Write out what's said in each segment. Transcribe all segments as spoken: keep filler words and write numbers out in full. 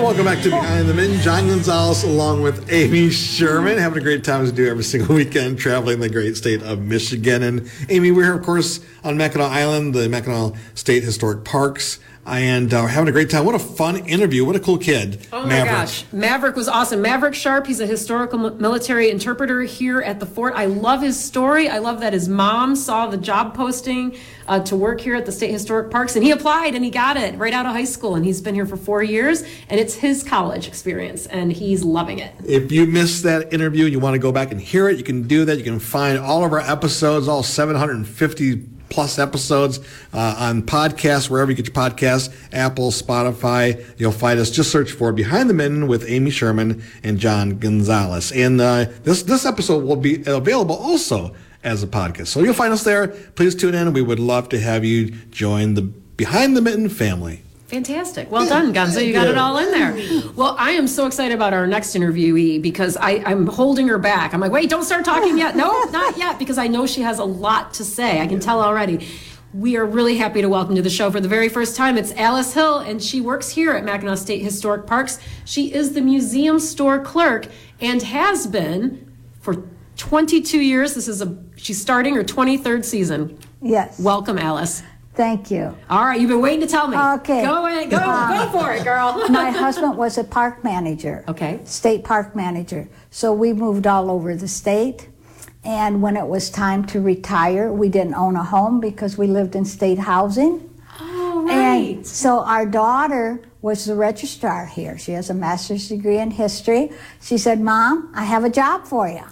Welcome back to Behind the Mitten. John Gonzalez along with Amy Sherman, having a great time as we do every single weekend, traveling the great state of Michigan. And Amy, we're here, of course, on Mackinac Island, the Mackinac State Historic Parks, and uh, we're having a great time. What a fun interview. What a cool kid. Oh my Maverick. gosh. Maverick was awesome. Maverick Sharp, he's a historical military interpreter here at the fort. I love his story. I love that his mom saw the job posting uh, to work here at the State Historic Parks, and he applied and he got it right out of high school, and he's been here for four years, and it's his college experience, and he's loving it. If you missed that interview, you want to go back and hear it, you can do that. You can find all of our episodes, all seven hundred fifty plus episodes uh, on podcasts, wherever you get your podcasts, Apple, Spotify. You'll find us. Just search for Behind the Mitten with Amy Sherman and John Gonzalez. And uh, this this episode will be available also as a podcast. So you'll find us there. Please tune in. We would love to have you join the Behind the Mitten family. Fantastic. Well done, Gonzo. You got it all in there. Well, I am so excited about our next interviewee because I, I'm holding her back. I'm like, wait, don't start talking yet. No, not yet, because I know she has a lot to say. I can tell already. We are really happy to welcome to the show for the very first time. It's Alice Hill, and she works here at Mackinac State Historic Parks. She is the museum store clerk and has been for twenty-two years. This is a she's starting her twenty-third season. Yes. Welcome, Alice. Thank you. All right, you've been waiting to tell me. Okay. Go ahead, go, Um, go for it, girl. My husband was a park manager. Okay. State park manager. So we moved all over the state. And when it was time to retire, we didn't own a home because we lived in state housing. Oh, right. And so our daughter was the registrar here. She has a master's degree in history. She said, Mom, I have a job for you.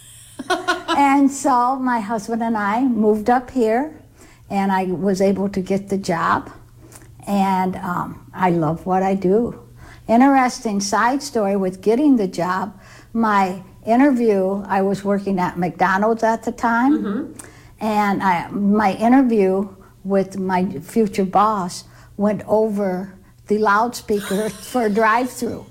And so my husband and I moved up here, and I was able to get the job, and um, I love what I do. Interesting side story with getting the job, my interview, I was working at McDonald's at the time, mm-hmm. and I, my interview with my future boss went over the loudspeaker for a drive-through.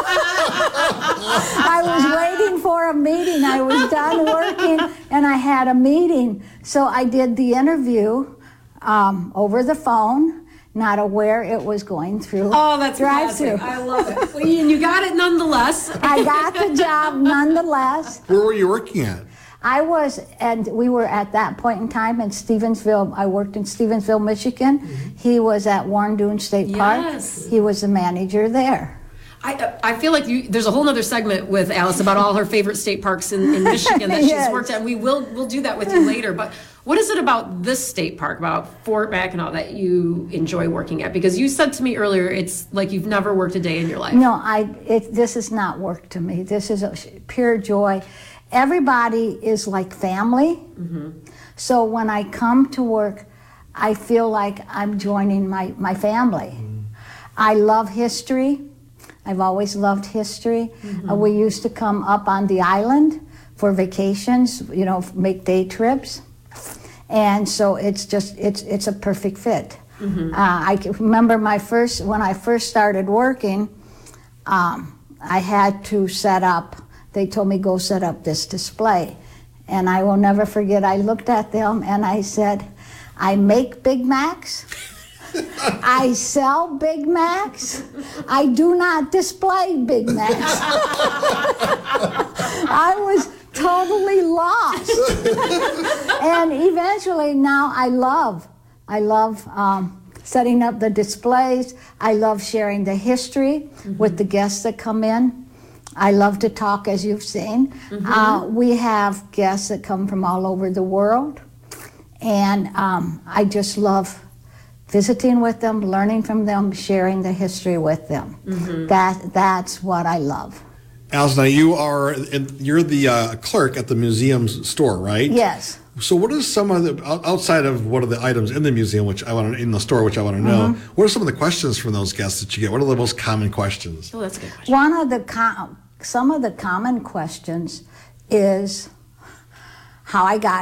I was waiting for a meeting. I was done working, and I had a meeting. So I did the interview um, over the phone, not aware it was going through. Oh, that's drive-through. I love it. Well, and you got it nonetheless. I got the job nonetheless. Where were you working at? I was, and we were at that point in time in Stevensville. I worked in Stevensville, Michigan. Mm-hmm. He was at Warren Dunes State Park. Yes. He was the manager there. I, I feel like you, there's a whole other segment with Alice about all her favorite state parks in, in Michigan that Yes. she's worked at. We will we'll do that with you later. But what is it about this state park, about Fort Mackinac, that you enjoy working at? Because you said to me earlier, it's like you've never worked a day in your life. No, I. It, this is not work to me. This is a pure joy. Everybody is like family. Mm-hmm. So when I come to work, I feel like I'm joining my, my family. Mm-hmm. I love history. I've always loved history. Mm-hmm. Uh, we used to come up on the island for vacations, you know, make day trips. And so it's just, it's it's a perfect fit. Mm-hmm. Uh, I can remember my first, when I first started working, um, I had to set up, they told me go set up this display. And I will never forget, I looked at them and I said, I make Big Macs. I sell Big Macs. I do not display Big Macs. I was totally lost. And eventually now I love, I love um, setting up the displays. I love sharing the history mm-hmm. with the guests that come in. I love to talk, as you've seen. Mm-hmm. Uh, we have guests that come from all over the world. And um, I just love visiting with them, learning from them, sharing the history with them. Mm-hmm. That that's what I love. Alice, now you are you're the uh, clerk at the museum's store, right? Yes. So, what are some of the outside of what are the items in the museum, which I want to, in the store, which I want to know? Mm-hmm. What are some of the questions from those guests that you get? What are the most common questions? Oh, that's a good question. One of the com- some of the common questions is how I got